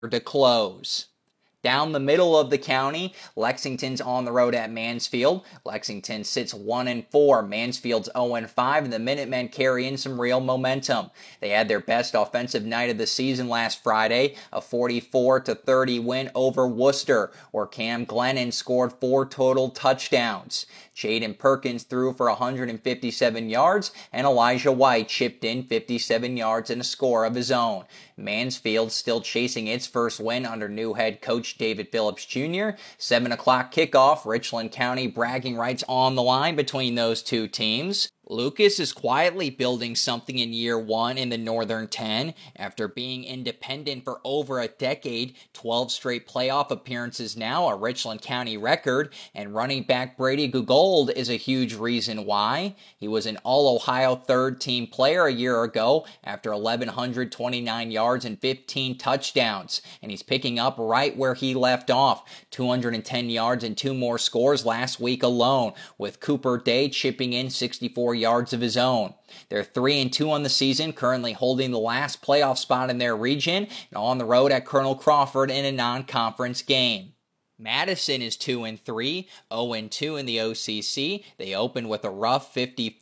to close. Down the middle of the county, Lexington's on the road at Mansfield. Lexington sits 1-4. Mansfield's 0-5, and the Minutemen carry in some real momentum. They had their best offensive night of the season last Friday, a 44-30 win over Worcester, where Cam Glennon scored 4 total touchdowns. Jaden Perkins threw for 157 yards, and Elijah White chipped in 57 yards and a score of his own. Mansfield still chasing its first win under new head coach David Phillips Jr. 7 o'clock kickoff, Richland County bragging rights on the line between those two teams. Lucas is quietly building something in year 1 in the Northern 10. After being independent for over a decade, 12 straight playoff appearances now, a Richland County record, and running back Brady Gugold is a huge reason why. He was an All-Ohio third-team player a year ago after 1,129 yards and 15 touchdowns, and he's picking up right where he left off, 210 yards and 2 more scores last week alone, with Cooper Day chipping in 64 yards of his own. They're 3-2 on the season, currently holding the last playoff spot in their region, and on the road at Colonel Crawford in a non-conference game. Madison is 2-3, 0-2 in the OCC. They opened with a rough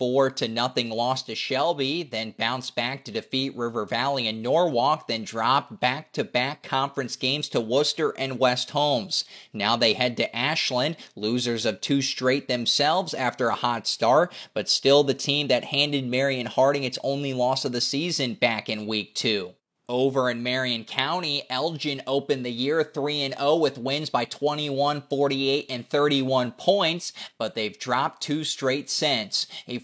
54-0 loss to Shelby, then bounced back to defeat River Valley and Norwalk, then dropped back-to-back conference games to Worcester and West Holmes. Now they head to Ashland, losers of 2 straight themselves after a hot start, but still the team that handed Marion Harding its only loss of the season back in week 2. Over in Marion County, Elgin opened the year 3-0 with wins by 21, 48, and 31 points, but they've dropped 2 straight since. A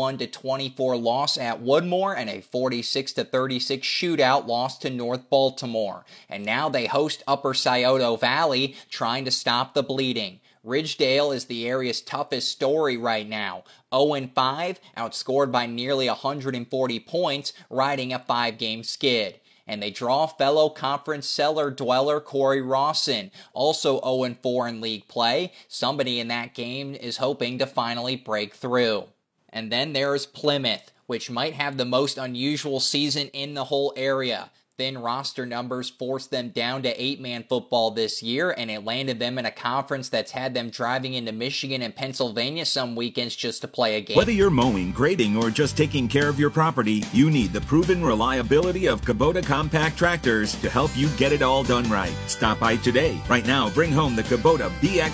41-24 loss at Woodmore and a 46-36 shootout loss to North Baltimore. And now they host Upper Scioto Valley, trying to stop the bleeding. Ridgedale is the area's toughest story right now. 0-5, outscored by nearly 140 points, riding a 5-game skid. And they draw fellow conference cellar dweller Corey Rawson, also 0-4 in league play. Somebody in that game is hoping to finally break through. And then there's Plymouth, which might have the most unusual season in the whole area. Thin roster numbers forced them down to 8-man football this year, and it landed them in a conference that's had them driving into Michigan and Pennsylvania some weekends just to play a game. Whether you're mowing, grading, or just taking care of your property, you need the proven reliability of Kubota compact tractors to help you get it all done right. Stop by today. Right now, bring home the Kubota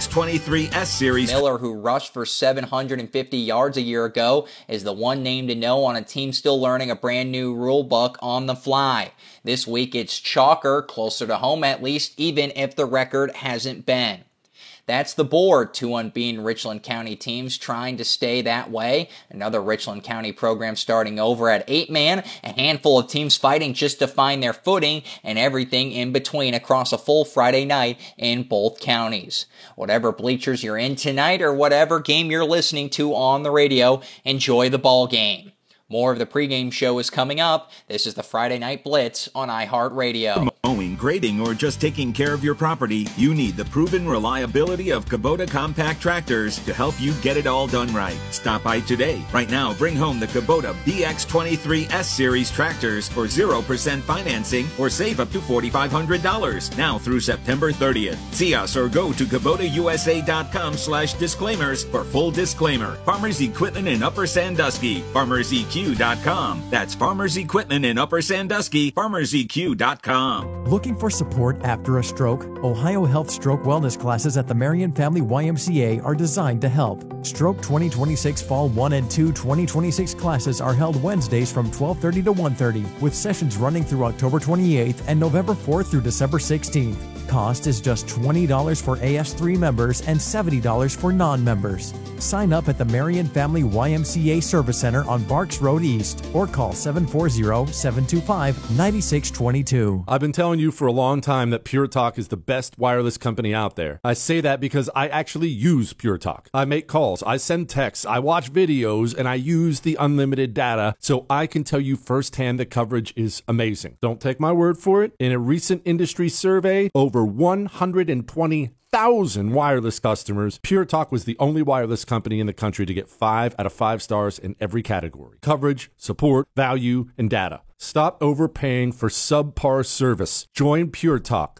BX23 S-Series. Miller, who rushed for 750 yards a year ago, is the one name to know on a team still learning a brand new rule book on the fly. This week it's Chalker, closer to home at least, even if the record hasn't been. That's the board. 2 unbeaten Richland County teams trying to stay that way. Another Richland County program starting over at 8-man. A handful of teams fighting just to find their footing, and everything in between across a full Friday night in both counties. Whatever bleachers you're in tonight or whatever game you're listening to on the radio, enjoy the ball game. More of the pregame show is coming up. This is the Friday Night Blitz on iHeartRadio. Mowing, grading, or just taking care of your property, you need the proven reliability of Kubota compact tractors to help you get it all done right. Stop by today. Right now, bring home the Kubota BX23 S-Series tractors for 0% financing or save up to $4,500 now through September 30th. See us or go to KubotaUSA.com/disclaimers for full disclaimer. Farmers Equipment in Upper Sandusky. FarmersEQ.com. That's Farmers Equipment in Upper Sandusky. FarmersEQ.com. Looking for support after a stroke? Ohio Health Stroke Wellness classes at the Marion Family YMCA are designed to help. Stroke 2026 Fall 1 and 2 2026 classes are held Wednesdays from 12:30 to 1:30, with sessions running through October 28th and November 4th through December 16th. Cost is just $20 for AS3 members and $70 for non-members. Sign up at the Marion Family YMCA Service Center on Barks Road East or call 740-725-9622. I've been telling you for a long time that Pure Talk is the best wireless company out there. I say that because I actually use Pure Talk. I make calls, I send texts, I watch videos, and I use the unlimited data, so I can tell you firsthand the coverage is amazing. Don't take my word for it. In a recent industry survey, over 120,000 1,000 wireless customers, Pure Talk was the only wireless company in the country to get 5 out of 5 stars in every category: coverage, support, value, and data. Stop overpaying for subpar service. Join Pure Talk.